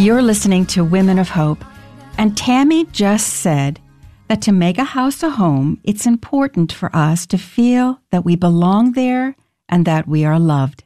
You're listening to Women of Hope, and Tammy just said that to make a house a home, it's important for us to feel that we belong there and that we are loved.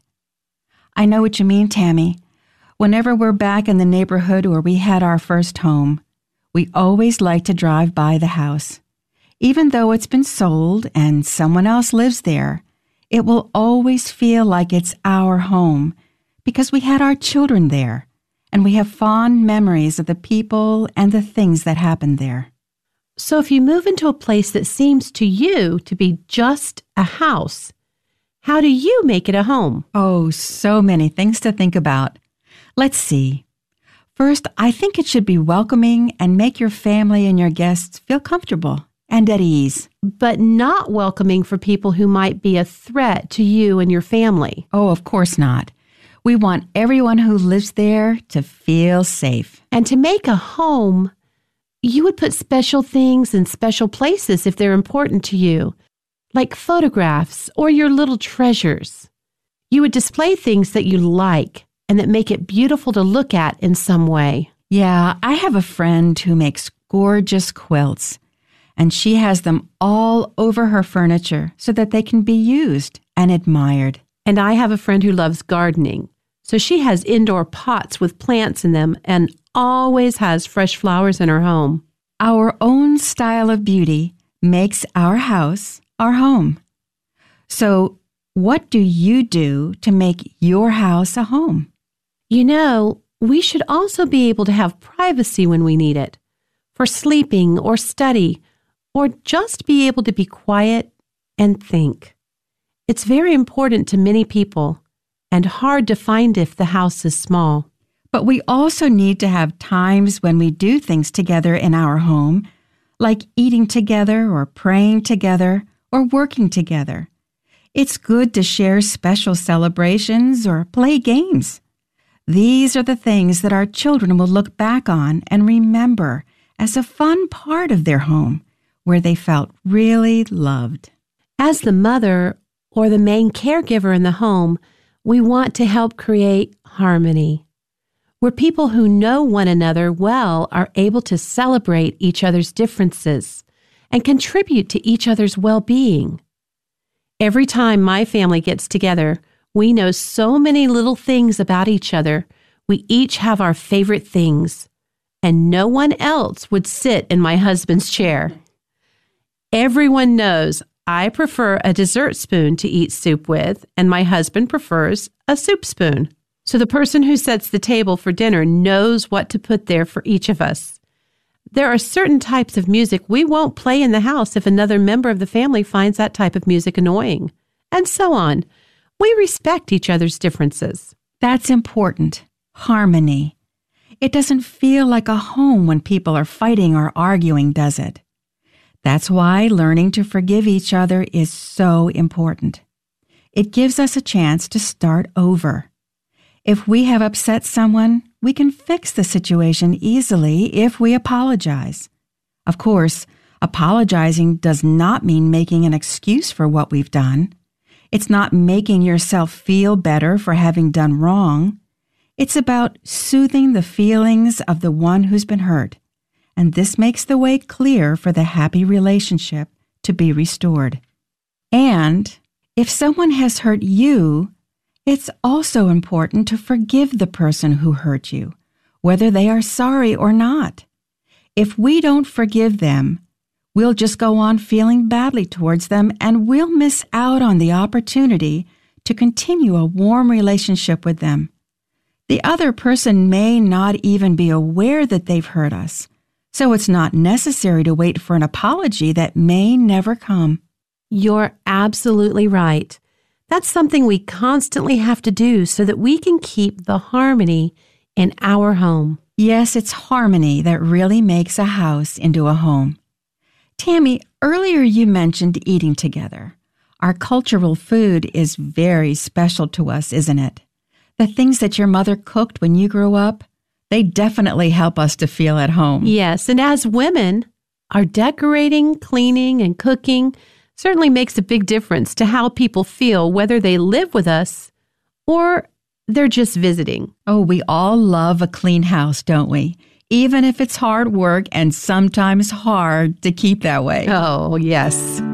I know what you mean, Tammy. Whenever we're back in the neighborhood where we had our first home, we always like to drive by the house. Even though it's been sold and someone else lives there, it will always feel like it's our home because we had our children there, and we have fond memories of the people and the things that happened there. So if you move into a place that seems to you to be just a house, how do you make it a home? Oh, so many things to think about. Let's see. First, I think it should be welcoming and make your family and your guests feel comfortable and at ease. But not welcoming for people who might be a threat to you and your family. Oh, of course not. We want everyone who lives there to feel safe. And to make a home, you would put special things in special places if they're important to you, like photographs or your little treasures. You would display things that you like and that make it beautiful to look at in some way. Yeah, I have a friend who makes gorgeous quilts, and she has them all over her furniture so that they can be used and admired. And I have a friend who loves gardening. So she has indoor pots with plants in them and always has fresh flowers in her home. Our own style of beauty makes our house our home. So what do you do to make your house a home? You know, we should also be able to have privacy when we need it, for sleeping or study, or just be able to be quiet and think. It's very important to many people and hard to find if the house is small. But we also need to have times when we do things together in our home, like eating together or praying together or working together. It's good to share special celebrations or play games. These are the things that our children will look back on and remember as a fun part of their home, where they felt really loved. As the mother or the main caregiver in the home, we want to help create harmony, where people who know one another well are able to celebrate each other's differences and contribute to each other's well-being. Every time my family gets together, we know so many little things about each other. We each have our favorite things, and no one else would sit in my husband's chair. Everyone knows I prefer a dessert spoon to eat soup with, and my husband prefers a soup spoon. So the person who sets the table for dinner knows what to put there for each of us. There are certain types of music we won't play in the house if another member of the family finds that type of music annoying, and so on. We respect each other's differences. That's important. Harmony. It doesn't feel like a home when people are fighting or arguing, does it? That's why learning to forgive each other is so important. It gives us a chance to start over. If we have upset someone, we can fix the situation easily if we apologize. Of course, apologizing does not mean making an excuse for what we've done. It's not making yourself feel better for having done wrong. It's about soothing the feelings of the one who's been hurt. And this makes the way clear for the happy relationship to be restored. And if someone has hurt you, it's also important to forgive the person who hurt you, whether they are sorry or not. If we don't forgive them, we'll just go on feeling badly towards them, and we'll miss out on the opportunity to continue a warm relationship with them. The other person may not even be aware that they've hurt us, so it's not necessary to wait for an apology that may never come. You're absolutely right. That's something we constantly have to do so that we can keep the harmony in our home. Yes, it's harmony that really makes a house into a home. Tammy, earlier you mentioned eating together. Our cultural food is very special to us, isn't it? The things that your mother cooked when you grew up, they definitely help us to feel at home. Yes, and as women, our decorating, cleaning, and cooking certainly makes a big difference to how people feel, whether they live with us or they're just visiting. Oh, we all love a clean house, don't we? Even if it's hard work and sometimes hard to keep that way. Oh, yes.